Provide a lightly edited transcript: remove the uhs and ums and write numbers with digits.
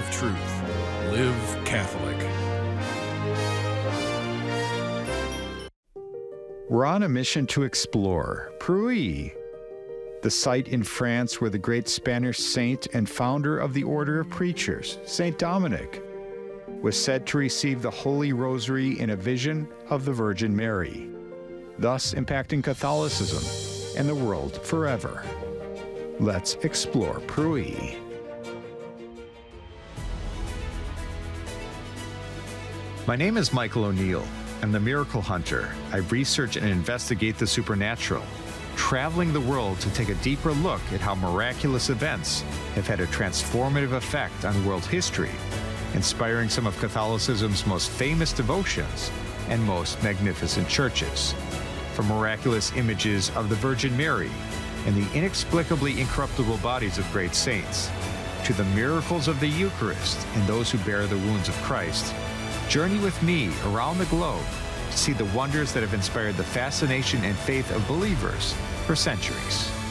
Live truth. Live Catholic. We're on a mission to explore Pruy, the site in France where the great Spanish saint and founder of the Order of Preachers, St. Dominic, was said to receive the Holy Rosary in a vision of the Virgin Mary, thus impacting Catholicism and the world forever. Let's explore Pruy. My name is Michael O'Neill. I'm the Miracle Hunter. I research and investigate the supernatural, traveling the world to take a deeper look at how miraculous events have had a transformative effect on world history, inspiring some of Catholicism's most famous devotions and most magnificent churches. From miraculous images of the Virgin Mary and the inexplicably incorruptible bodies of great saints, to the miracles of the Eucharist and those who bear the wounds of Christ, journey with me around the globe to see the wonders that have inspired the fascination and faith of believers for centuries.